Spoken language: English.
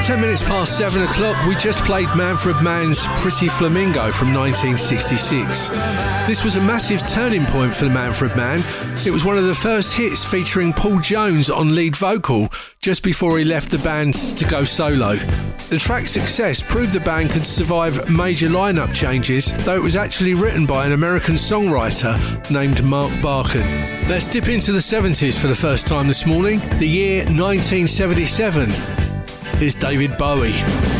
10 minutes past 7 o'clock, we just played Manfred Mann's Pretty Flamingo from 1966. This was a massive turning point for Manfred Mann. It was one of the first hits featuring Paul Jones on lead vocal just before he left the band to go solo. The track's success proved the band could survive major lineup changes, though it was actually written by an American songwriter named Mark Barkan. Let's dip into the 70s for the first time this morning. The year 1977. Here's David Bowie.